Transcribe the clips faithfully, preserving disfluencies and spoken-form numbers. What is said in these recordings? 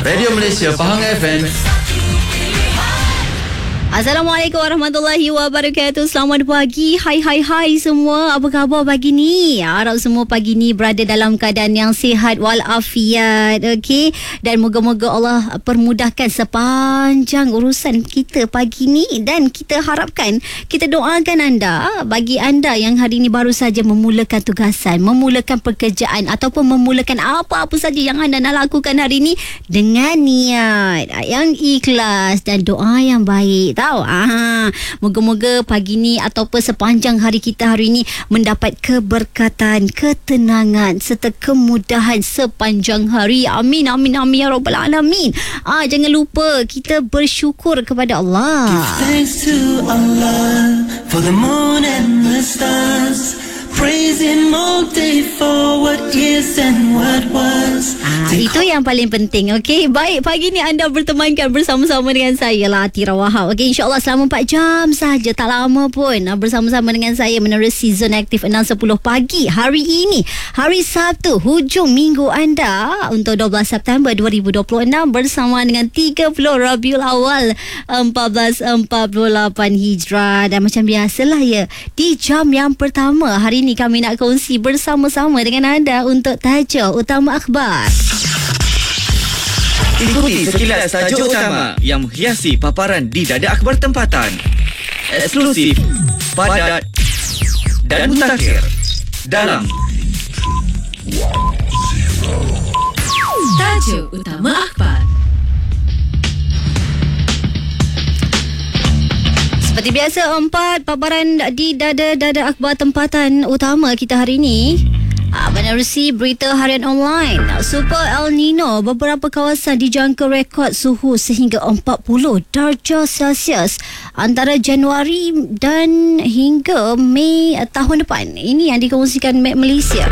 Radio Malaysia Pahang F M. Assalamualaikum warahmatullahi wabarakatuh. Selamat pagi. Hai hai hai semua. Apa khabar pagi ni? Harap semua pagi ni berada dalam keadaan yang sihat walafiat. Okey. Dan moga-moga Allah permudahkan sepanjang urusan kita pagi ni. Dan kita harapkan, kita doakan anda, bagi anda yang hari ni baru saja memulakan tugasan, memulakan pekerjaan ataupun memulakan apa-apa saja yang anda nak lakukan hari ni dengan niat yang ikhlas dan doa yang baik. Tahu, ah, moga-moga pagi ni ataupun sepanjang hari kita hari ni mendapat keberkatan, ketenangan serta kemudahan sepanjang hari. Amin, amin, amin ya rabbal alamin. Ah, jangan lupa kita bersyukur kepada Allah. Give thanks to Allah for the moon and the stars. Praise Him all day for what is and what was. Ah, itu yang paling penting. Okey, baik, pagi ni anda bertemankan bersama-sama dengan saya lah, Tira Wahab. Okey, insyaAllah selama empat jam saja, tak lama pun, bersama-sama dengan saya menerusi Zona Aktif enam sepuluh pagi hari ini, hari Sabtu, hujung minggu anda untuk dua belas September dua ribu dua puluh enam bersama dengan tiga puluh Rabiul Awal empat belas empat puluh lapan Hijrah. Dan macam biasalah ya, di jam yang pertama hari ini kami nak kongsi bersama-sama dengan anda untuk tajuk utama akhbar. Ikuti sekilas tajuk utama yang menghiasi paparan di Dada Akhbar Tempatan. Eksklusif, padat dan mutakhir dalam tajuk utama akhbar. Seperti biasa, empat paparan di Dada-Dada Akhbar Tempatan utama kita hari ini. Menerusi berita harian online, Super El Nino, beberapa kawasan dijangka rekod suhu sehingga empat puluh darjah Celsius antara Januari dan hingga Mei tahun depan. Ini yang dikongsikan Met Malaysia.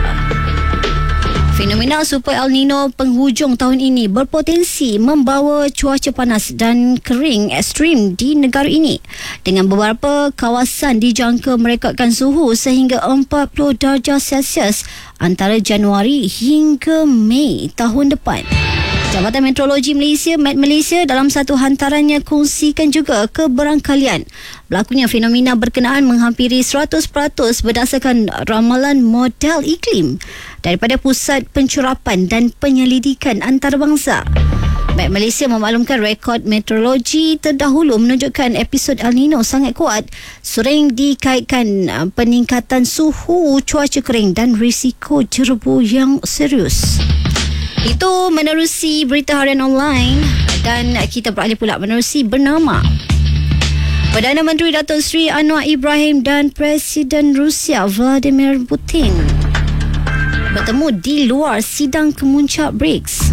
Fenomena Super El Nino penghujung tahun ini berpotensi membawa cuaca panas dan kering ekstrim di negara ini, dengan beberapa kawasan dijangka merekodkan suhu sehingga empat puluh darjah Celsius antara Januari hingga Mei tahun depan. Jabatan Meteorologi Malaysia, Met Malaysia, dalam satu hantarannya kongsikan juga keberangkalian berlakunya fenomena berkenaan menghampiri seratus peratus berdasarkan ramalan model iklim daripada Pusat Pencurapan dan Penyelidikan Antarabangsa. Met Malaysia memaklumkan rekod meteorologi terdahulu menunjukkan episod El Nino sangat kuat, sering dikaitkan peningkatan suhu, cuaca kering dan risiko jerebu yang serius. Itu menerusi berita harian online, dan kita beralih pula menerusi bernama Perdana Menteri Datuk Seri Anwar Ibrahim dan Presiden Rusia Vladimir Putin bertemu di luar sidang kemuncak B R I C S.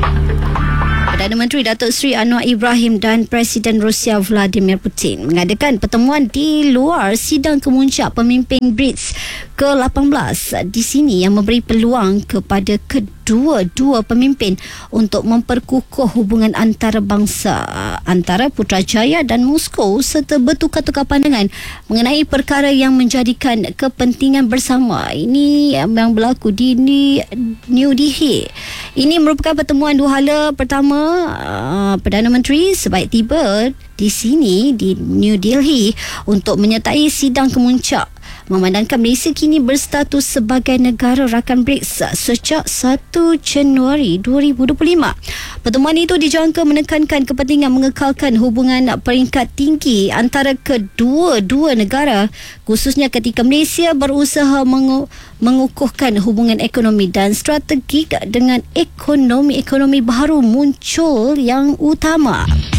Perdana Menteri Datuk Seri Anwar Ibrahim dan Presiden Rusia Vladimir Putin mengadakan pertemuan di luar sidang kemuncak pemimpin B R I C S ke lapan belas di sini, yang memberi peluang kepada kedua-dua pemimpin untuk memperkukuh hubungan antarabangsa antara Putrajaya dan Moskow serta bertukar-tukar pandangan mengenai perkara yang menjadikan kepentingan bersama. Ini yang berlaku di New Delhi. Ini merupakan pertemuan dua hala pertama uh, Perdana Menteri sebaik tiba di sini di New Delhi untuk menyertai sidang kemuncak, memandangkan Malaysia kini berstatus sebagai negara rakan B R I C S sejak satu Januari dua ribu dua puluh lima. Pertemuan itu dijangka menekankan kepentingan mengekalkan hubungan peringkat tinggi antara kedua-dua negara, khususnya ketika Malaysia berusaha mengu- mengukuhkan hubungan ekonomi dan strategik dengan ekonomi-ekonomi baru muncul yang utama.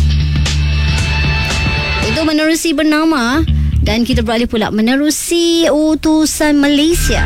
Itu menerusi bernama. Dan kita beralih pula menerusi utusan Malaysia.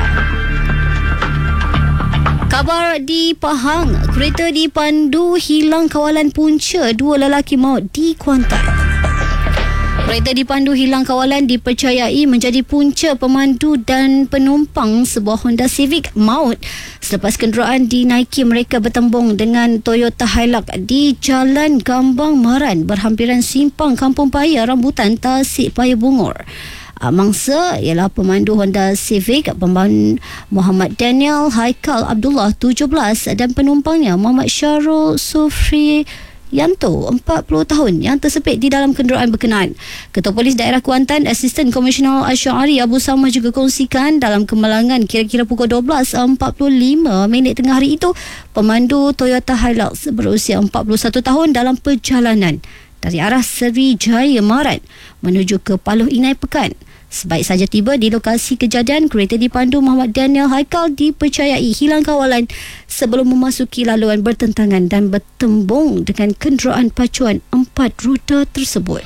Kabar di Pahang, kereta dipandu hilang kawalan punca, dua lelaki maut di Kuantan. Kereta dipandu hilang kawalan dipercayai menjadi punca pemandu dan penumpang sebuah Honda Civic maut selepas kenderaan dinaiki mereka bertembung dengan Toyota Hilux di Jalan Gambang Maran berhampiran simpang Kampung Paya Rambutan, Tasik Paya Bungur. uh, mangsa ialah pemandu Honda Civic pemban Muhammad Daniel Haikal Abdullah tujuh belas dan penumpangnya Muhammad Syarul Sufri Yanto, empat puluh tahun yang tersepit di dalam kenderaan berkenaan. Ketua Polis Daerah Kuantan, Asisten Komisioner Asy'ari Abu Samah juga kongsikan dalam kemalangan kira-kira pukul dua belas empat puluh lima minit tengah hari itu, pemandu Toyota Hilux berusia empat puluh satu tahun dalam perjalanan dari arah Seri Jaya Marat menuju ke Paluh Inai Pekan. Sebaik saja tiba di lokasi kejadian, kereta dipandu Muhammad Daniel Haikal dipercayai hilang kawalan sebelum memasuki laluan bertentangan dan bertembung dengan kenderaan pacuan empat ruda tersebut.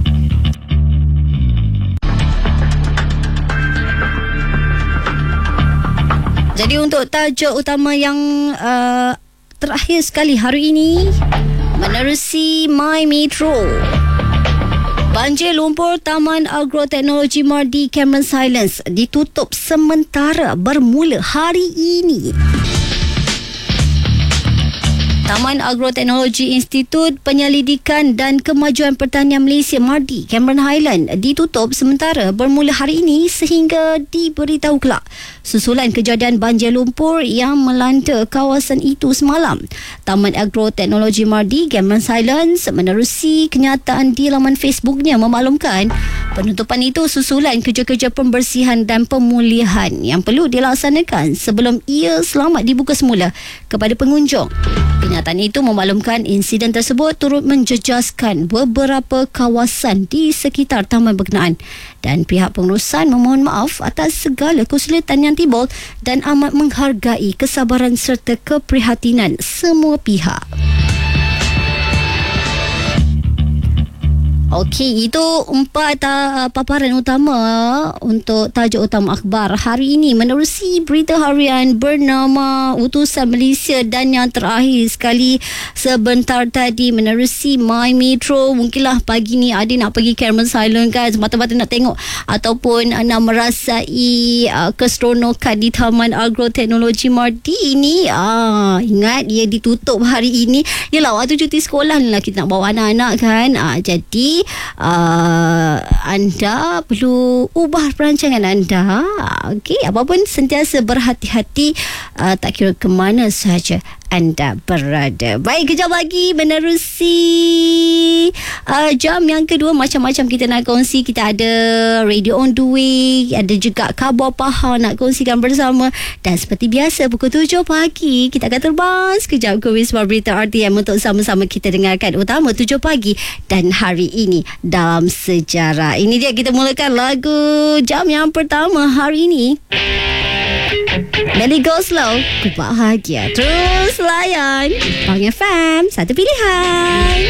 Jadi untuk tajuk utama yang uh, terakhir sekali hari ini, menerusi My Metro. Banjir lumpur Taman Agroteknologi Mardi Cameron Highlands ditutup sementara bermula hari ini. Taman Agroteknologi Institut Penyelidikan dan Kemajuan Pertanian Malaysia Mardi Cameron Highlands ditutup sementara bermula hari ini sehingga diberitahu kelak susulan kejadian banjir lumpur yang melanda kawasan itu semalam. Taman Agroteknologi Mardi Cameron Highlands menerusi kenyataan di laman Facebooknya memaklumkan penutupan itu susulan kerja-kerja pembersihan dan pemulihan yang perlu dilaksanakan sebelum ia selamat dibuka semula kepada pengunjung. Kenyataan itu memaklumkan insiden tersebut turut menjejaskan beberapa kawasan di sekitar taman berkenaan dan pihak pengurusan memohon maaf atas segala kesulitan yang timbul dan amat menghargai kesabaran serta keprihatinan semua pihak. Okey, itu empat uh, paparan utama untuk tajuk utama akhbar hari ini menerusi berita harian bernama Utusan Malaysia, dan yang terakhir sekali sebentar tadi menerusi My Metro. Mungkinlah pagi ni ada nak pergi Cameron Highlands kan, semata-mata nak tengok ataupun uh, nak merasai uh, keseronokan di Taman Agroteknologi Mardi ini. Ah, ingat ia ditutup hari ini. Yalah, waktu cuti sekolah lah kita nak bawa anak-anak kan. Ah, jadi Uh, anda perlu ubah perancangan anda. Okey, apapun sentiasa berhati-hati, uh, tak kira ke mana sahaja anda berada. Baik, kejap lagi menerusi uh, jam yang kedua, macam-macam kita nak kongsi. Kita ada Radio on the Way, ada juga Khabar Pahang nak kongsikan bersama, dan seperti biasa pukul tujuh pagi kita akan terbang sekejap ke Wisma Berita R T M untuk sama-sama kita dengarkan utama tujuh pagi dan hari ini dalam sejarah. Ini dia, kita mulakan lagu jam yang pertama hari ini. Melly Go Slow, ku bahagia. Terus layan Bang F M, satu pilihan.